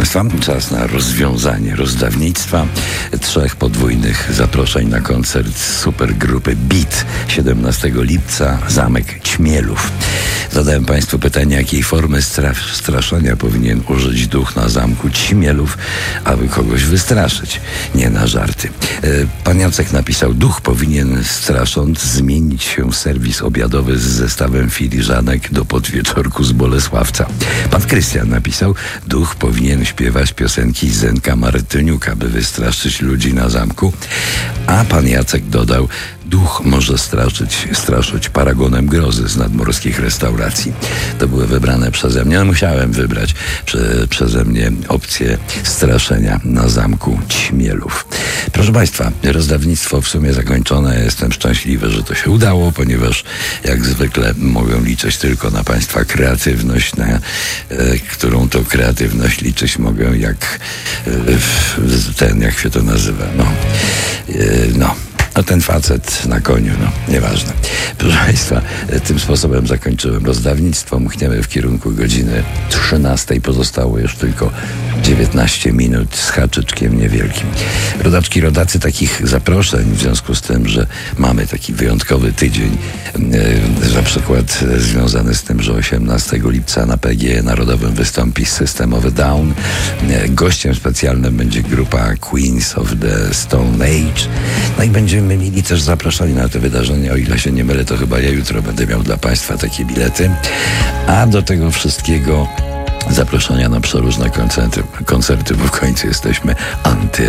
Państwa, czas na rozwiązanie rozdawnictwa. 3 podwójnych zaproszeń na koncert supergrupy Beat 17 lipca, Zamek Ćmielów. Zadałem Państwu pytanie, jakiej formy straszenia powinien użyć duch na Zamku Ćmielów, aby kogoś wystraszyć. Nie na żarty. Pan Jacek napisał, duch powinien strasząc zmienić się w serwis obiadowy z zestawem filiżanek do podwieczorku z Bolesławca. Pan Krystian napisał, duch powinien śpiewać piosenki Zenka Martyniuka, by wystraszyć ludzi na zamku. A pan Jacek dodał, duch może straszyć paragonem grozy z nadmorskich restauracji. To były wybrane przeze mnie. Musiałem wybrać przeze mnie opcję straszenia na Zamku Ćmielów. Proszę Państwa, rozdawnictwo w sumie zakończone. Jestem szczęśliwy, że to się udało, ponieważ jak zwykle mogę liczyć tylko na Państwa kreatywność, na którą to kreatywność liczyć mogę jak się to nazywa? No ten facet na koniu, nieważne. Proszę Państwa, tym sposobem zakończyłem rozdawnictwo. Mchniemy w kierunku godziny 13. Pozostało już tylko 19 minut z haczyczkiem niewielkim. Rodaczki, rodacy, takich zaproszeń w związku z tym, że mamy taki wyjątkowy tydzień, na przykład związany z tym, że 18 lipca na PGE Narodowym wystąpi System of a Down. Gościem specjalnym będzie grupa Queens of the Stone Age. No i będziemy mieli też zaproszenie na te wydarzenia. O ile się nie mylę, to chyba ja jutro będę miał dla Państwa takie bilety. A do tego wszystkiego zaproszenia na przeróżne koncerty, bo w końcu jesteśmy